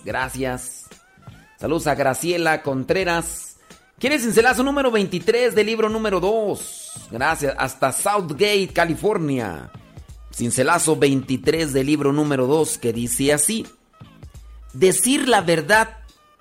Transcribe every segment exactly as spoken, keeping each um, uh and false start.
Gracias. Saludos a Graciela Contreras. ¿Quién es cincelazo número veintitrés del libro número dos? Gracias. Hasta Southgate, California. Cincelazo veintitrés del libro número dos, que dice así: decir la verdad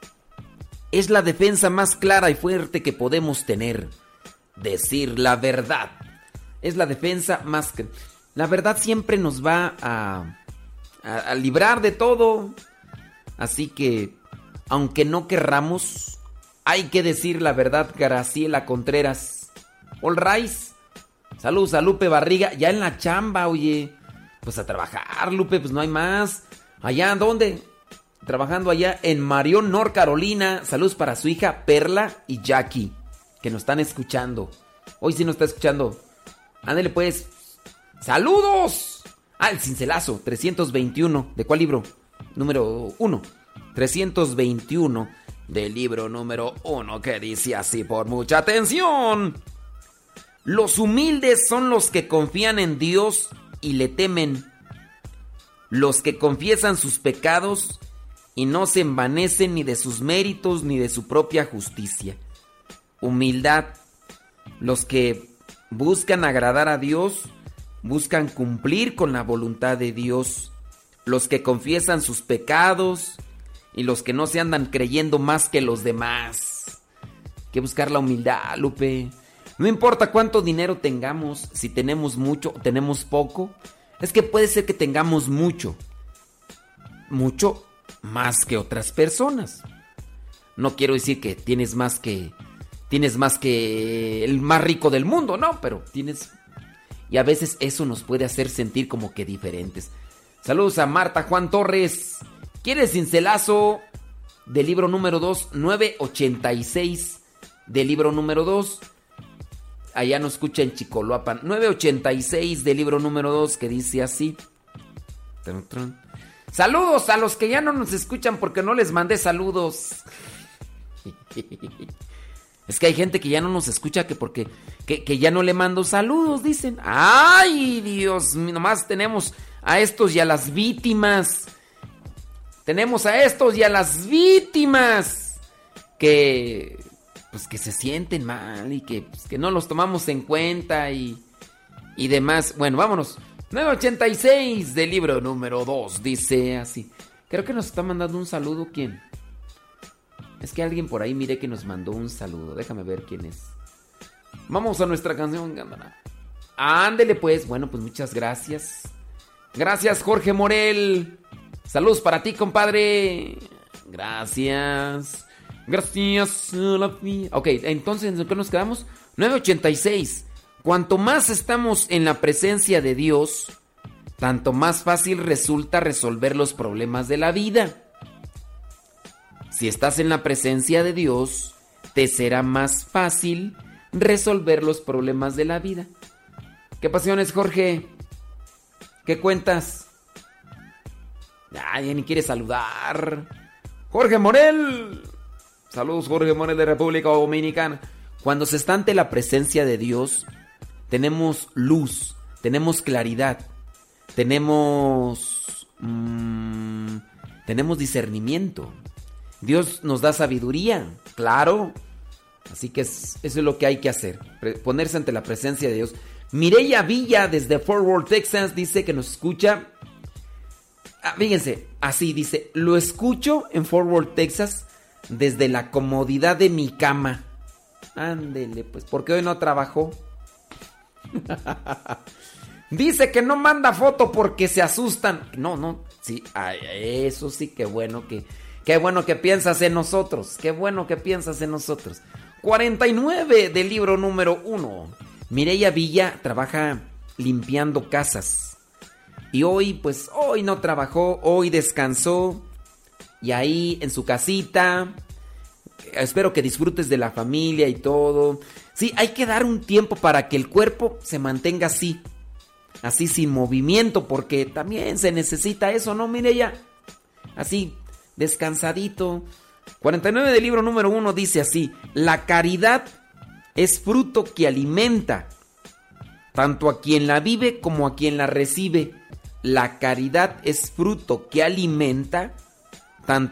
es la defensa más clara y fuerte que podemos tener. Decir la verdad es la defensa más... La verdad siempre nos va a, a, a librar de todo. Así que, aunque no querramos, hay que decir la verdad. Graciela Contreras. All rise. Saludos a Lupe Barriga. Ya en la chamba, oye. Pues a trabajar, Lupe, pues no hay más. ¿Allá dónde? Trabajando allá en Marion, North Carolina. Saludos para su hija Perla y Jackie, que nos están escuchando. Hoy sí nos está escuchando. Ándale pues. ¡Saludos! Ah, el cincelazo, trescientos veintiuno. ¿De cuál libro? Número uno. trescientos veintiuno del libro número uno, que dice así, por mucha atención. Los humildes son los que confían en Dios y le temen. Los que confiesan sus pecados y no se envanecen ni de sus méritos ni de su propia justicia. Humildad. Los que buscan agradar a Dios, buscan cumplir con la voluntad de Dios. Los que confiesan sus pecados y los que no se andan creyendo más que los demás. Hay que buscar la humildad, Lupe. No importa cuánto dinero tengamos, si tenemos mucho o tenemos poco. Es que puede ser que tengamos mucho. Mucho más que otras personas. No quiero decir que tienes más que... Tienes más que el más rico del mundo, no, pero tienes... Y a veces eso nos puede hacer sentir como que diferentes. Saludos a Marta Juan Torres. ¿Quieres cincelazo del libro número dos? nueve ochenta y seis del libro número dos. Allá nos escucha en Chicoloapan. nueve ochenta y seis del libro número dos, que dice así. Saludos a los que ya no nos escuchan porque no les mandé saludos. Es que hay gente que ya no nos escucha que porque que, que ya no le mando saludos, dicen. ¡Ay, Dios mío! Nomás tenemos a estos y a las víctimas. Tenemos a estos y a las víctimas que pues que se sienten mal y que, pues, que no los tomamos en cuenta y, y demás. Bueno, vámonos. nueve ochenta y seis del libro número dos dice así. Creo que nos está mandando un saludo. ¿Quién? Es que alguien por ahí, mire, que nos mandó un saludo. Déjame ver quién es. Vamos a nuestra canción. Ándele pues. Bueno, pues muchas gracias. Gracias, Jorge Morel. Saludos para ti, compadre. Gracias. Gracias. Ok, entonces, ¿en qué nos quedamos? nueve ochenta y seis. Cuanto más estamos en la presencia de Dios, tanto más fácil resulta resolver los problemas de la vida. Si estás en la presencia de Dios, te será más fácil resolver los problemas de la vida. ¿Qué pasiones, Jorge? ¿Qué cuentas? Ay, ya ni quiere saludar. Jorge Morel. Saludos, Jorge Morel de República Dominicana. Cuando se está ante la presencia de Dios, tenemos luz, tenemos claridad, tenemos... Mmm, tenemos discernimiento. Dios nos da sabiduría, claro. Así que es, eso es lo que hay que hacer, ponerse ante la presencia de Dios. Mireya Villa desde Fort Worth, Texas, dice que nos escucha. Ah, fíjense, así dice: lo escucho en Fort Worth, Texas, desde la comodidad de mi cama. Ándele, pues, porque hoy no trabajó. Dice que no manda foto porque se asustan. No, no, sí, ay, eso sí, qué bueno que... Qué bueno que piensas en nosotros. Qué bueno que piensas en nosotros. cuarenta y nueve del libro número uno. Mireya Villa trabaja limpiando casas. Y hoy, pues, hoy no trabajó, hoy descansó. Y ahí en su casita. Espero que disfrutes de la familia y todo. Sí, hay que dar un tiempo para que el cuerpo se mantenga así. Así sin movimiento, porque también se necesita eso, ¿no, Mireya? Así... descansadito. cuarenta y nueve del libro número uno dice así: la caridad es fruto que alimenta tanto a quien la vive como a quien la recibe. La caridad es fruto que alimenta tanto